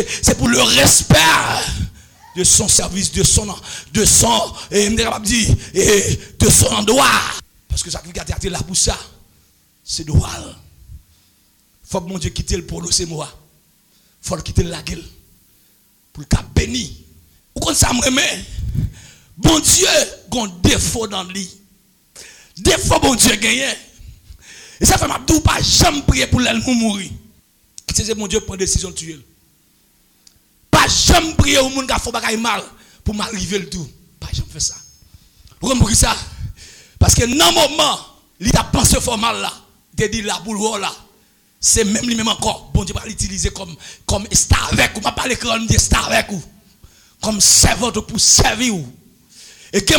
C'est pour le respect de son service, de son endroit. Parce que ça qui a été là pour ça, c'est droit. Faut que mon Dieu quitte le polo, c'est moi. Faut le quitter la gueule. Pour le cas béni. Ou quand ça me remet, bon Dieu a un défaut dans lui. Défaut, bon Dieu gagné. Et ça fait ma douce pas jamais prier pour l'elle mourir. C'est mon Dieu prend décision de tuer. Pas jamais prier au monde qui a fait bagaille mal pour m'arriver le tout. Pas jamais faire ça. Vous comprenez ça? Parce que dans le moment, il a pensé fort mal là. Il a dit la boule là. C'est même lui-même encore. Bon Dieu va l'utiliser comme star avec vous. Je ne vais pas parler comme star avec vous. Comme servante pour servir vous. Et que